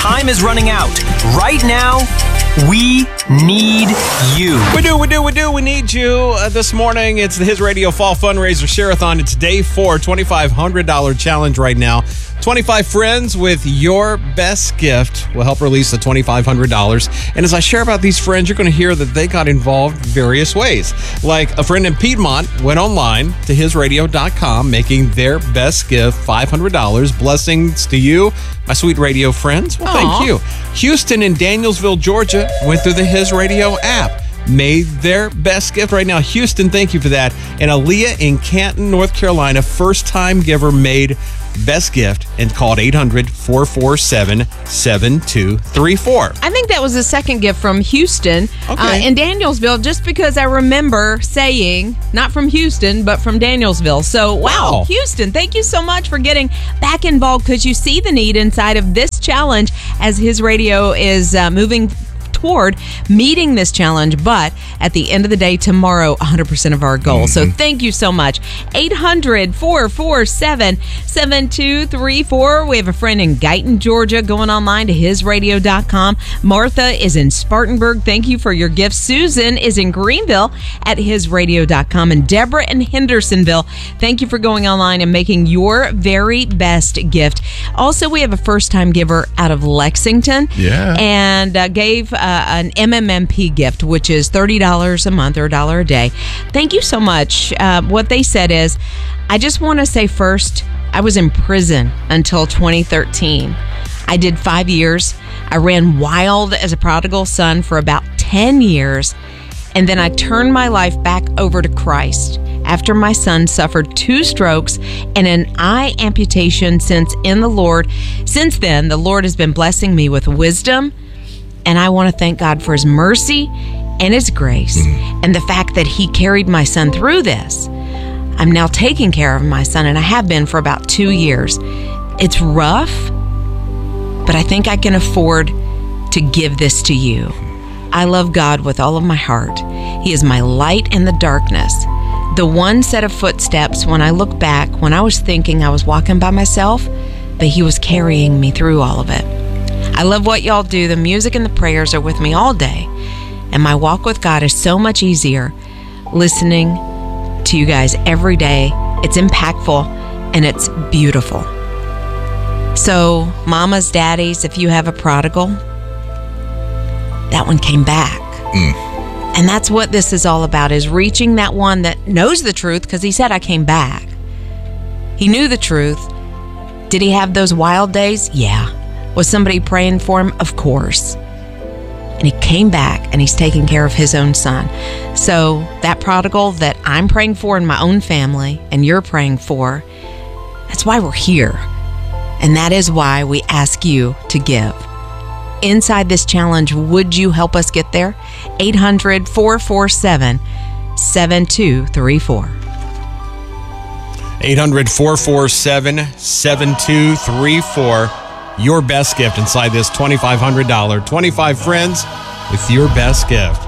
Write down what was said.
time is running out. Right now, we need you. We do. We need you. This morning, it's the His Radio Fall Fundraiser Share-a-thon. It's day 4, $2,500 challenge right now. 25 friends with your best gift will help release the $2,500. And as I share about these friends, you're going to hear that they got involved various ways. Like a friend in Piedmont went online to hisradio.com, making their best gift $500. Blessings to you, my sweet radio friends. Well, thank you. Houston and Danielsville, Georgia went through the His Radio app, made their best gift right now. Houston, thank you for that. And Aaliyah in Canton, North Carolina, first-time giver, made best gift and called 800-447-7234. I think that was the second gift from Houston in Danielsville, just because I remember saying, not from Houston, but from Danielsville. So, wow. Houston, thank you so much for getting back involved, because you see the need inside of this challenge as His Radio is moving toward meeting this challenge. But at the end of the day, tomorrow, 100% of our goal. So thank you so much. 800-447-7234. We have a friend in Guyton, Georgia, going online to hisradio.com. Martha is in Spartanburg. Thank you for your gift. Susan is in Greenville at hisradio.com. And Deborah in Hendersonville, thank you for going online and making your very best gift. Also, we have a first-time giver out of Lexington. And gave an MMMP gift, which is $30 a month or $1 a day. Thank you so much. What they said is, I just want to say first, I was in prison until 2013. I did 5 years. I ran wild as a prodigal son for about 10 years. And then I turned my life back over to Christ after my son suffered 2 strokes and an eye amputation. Since then, the Lord has been blessing me with wisdom. And I want to thank God for His mercy and His grace and the fact that He carried my son through this. I'm now taking care of my son, and I have been for about 2 years. It's rough, but I think I can afford to give this to you. I love God with all of my heart. He is my light in the darkness. The one set of footsteps when I look back, when I was thinking I was walking by myself, but He was carrying me through all of it. I love what y'all do. The music and the prayers are with me all day. And my walk with God is so much easier listening to you guys every day. It's impactful and it's beautiful. So, mamas, daddies, if you have a prodigal, that one came back. And that's what this is all about, is reaching that one that knows the truth, because he said, I came back. He knew the truth. Did he have those wild days? Yeah. Was somebody praying for him? Of course. And he came back, and he's taking care of his own son. So that prodigal that I'm praying for in my own family, and you're praying for, that's why we're here. And that is why we ask you to give. Inside this challenge, would you help us get there? 800-447-7234. 800-447-7234. Your best gift inside this $2,500. 25 friends with your best gift.